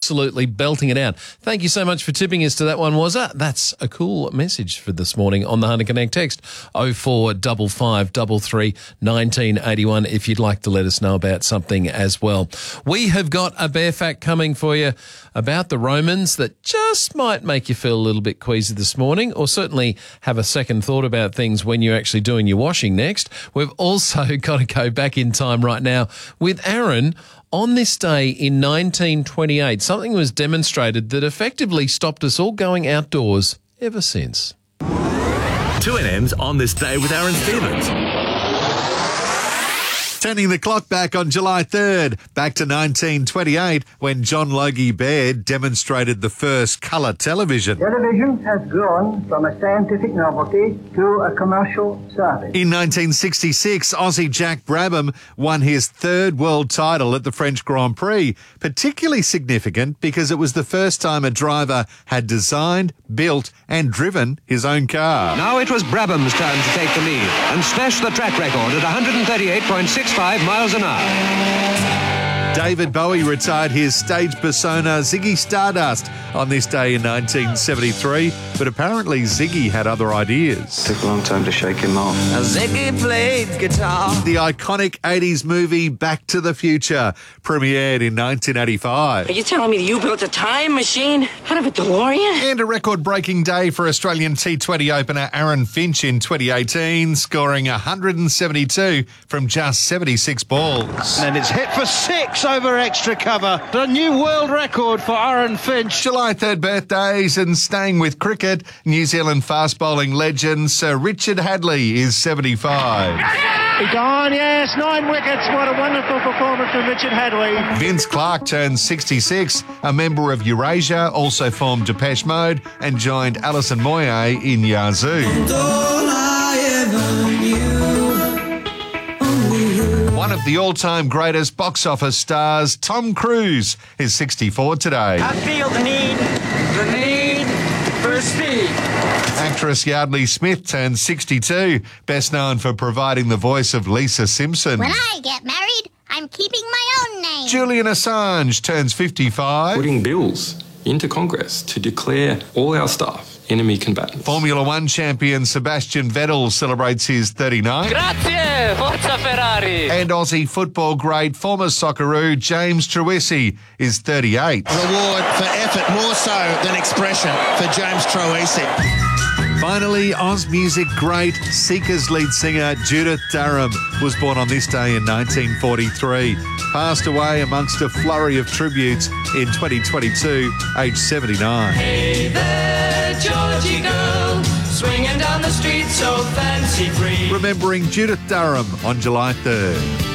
absolutely belting it out. Thank you so much for tipping us to that one, Wazza. That's a cool message for this morning on the Hunter Connect text 045533 1981 if you'd like to let us know about something as well. We have got a bear fact coming for you about the Romans that just might make you feel a little bit queasy this morning, or certainly have a second thought about things when you're actually doing your washing next. We've also got to go back in time right now with Aaron. On this day in 1928, something was demonstrated that effectively stopped us all going outdoors ever since. 2NM's On This Day with Aaron Stevens. Turning the clock back on July 3rd, back to 1928, when John Logie Baird demonstrated the first colour television. Television has grown from a scientific novelty to a commercial service. In 1966, Aussie Jack Brabham won his third world title at the French Grand Prix, particularly significant because it was the first time a driver had designed, built and driven his own car. Now it was Brabham's turn to take the lead and smash the track record at 138.65 miles an hour. David Bowie retired his stage persona Ziggy Stardust on this day in 1973, but apparently Ziggy had other ideas. Took a long time to shake him off. Ziggy played guitar. The iconic 80s movie Back to the Future premiered in 1985. Are you telling me that you built a time machine out of a DeLorean? And a record-breaking day for Australian T20 opener Aaron Finch in 2018, scoring 172 from just 76 balls. And it's hit for 6 over extra cover. The new world record for Aaron Finch. July 3rd birthdays, and staying with cricket, New Zealand fast bowling legend Sir Richard Hadley is 75. He's on, yes, 9 wickets. What a wonderful performance from Richard Hadley. Vince Clarke turned 66, a member of Eurasia, also formed Depeche Mode and joined Alison Moyet in Yazoo. One of the all-time greatest box office stars, Tom Cruise, is 64 today. I feel the need for speed. Actress Yardley Smith turned 62, best known for providing the voice of Lisa Simpson. When I get married, I'm keeping my own name. Julian Assange turns 55. Putting bills into Congress to declare all our staff enemy combatants. Formula One champion Sebastian Vettel celebrates his 39th. Grazie, Forza Ferrari. And Aussie football great former Socceroo James Troisi is 38. Reward for effort more so than expression for James Troisi. Finally, Oz music great Seekers lead singer Judith Durham was born on this day in 1943. Passed away amongst a flurry of tributes in 2022, aged 79. Hey there, Georgie girl, swinging down the street so fancy free. Remembering Judith Durham on July 3rd.